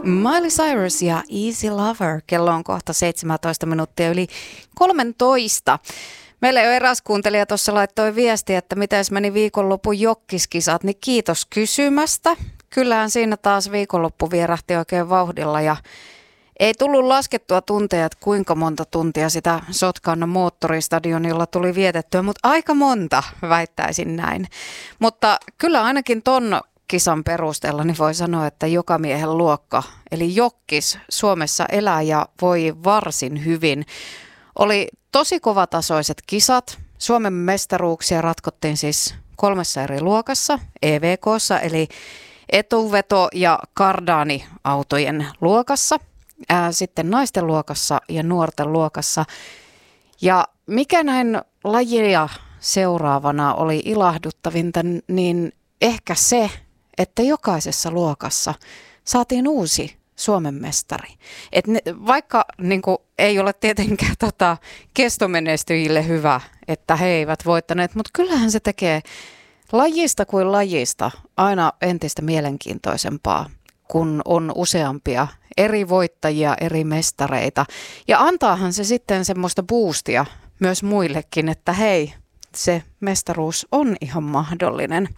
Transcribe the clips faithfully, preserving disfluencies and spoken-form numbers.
Miley Cyrus ja Easy Lover. Kello on kohta seitsemäntoista minuuttia yli kolmetoista. Meille jo eräs kuuntelija tuossa laittoi viestiä, että mitäs meni viikonlopun jokkiskisat, niin kiitos kysymästä. Kyllähän siinä taas viikonloppu vierähti oikein vauhdilla ja ei tullut laskettua tunteja, että kuinka monta tuntia sitä Sotkan moottoristadionilla tuli vietettyä, mutta aika monta, väittäisin näin. Mutta kyllä ainakin ton kisan perusteella niin voi sanoa, että joka miehen luokka, eli jokkis, Suomessa elää ja voi varsin hyvin. Oli tosi kovatasoiset kisat. Suomen mestaruuksia ratkottiin siis kolmessa eri luokassa, E V K:ssa, eli etuveto- ja kardaaniautojen luokassa, ää, sitten naisten luokassa ja nuorten luokassa. Ja mikä näin lajia seuraavana oli ilahduttavinta, niin ehkä se, että jokaisessa luokassa saatiin uusi Suomen mestari. Et ne, vaikka niin kuin, ei ole tietenkään tota, kestomenestyjille hyvä, että he eivät voittaneet, mutta kyllähän se tekee lajista kuin lajista aina entistä mielenkiintoisempaa, kun on useampia eri voittajia, eri mestareita. Ja antaahan se sitten semmoista boostia myös muillekin, että hei, se mestaruus on ihan mahdollinen.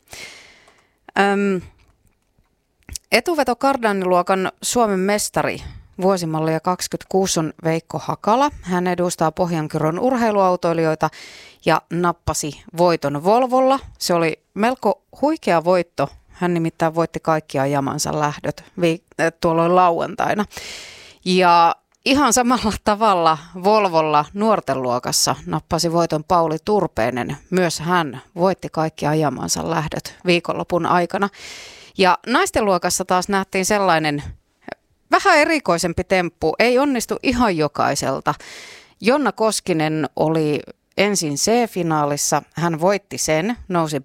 Öm, Etuveto kardaaniluokan Suomen mestari vuosimallia kaksikymmentäkuusi on Veikko Hakala. Hän edustaa Pohjankyrön urheiluautoilijoita ja nappasi voiton Volvolla. Se oli melko huikea voitto. Hän nimittäin voitti kaikki ajamansa lähdöt viik- tuolloin lauantaina. Ja ihan samalla tavalla Volvolla nuorten luokassa nappasi voiton Pauli Turpeinen. Myös hän voitti kaikki ajamansa lähdöt viikonlopun aikana. Ja naisten luokassa taas nähtiin sellainen vähän erikoisempi temppu. Ei onnistu ihan jokaiselta. Jonna Koskinen oli ensin C-finaalissa. Hän voitti sen, nousi B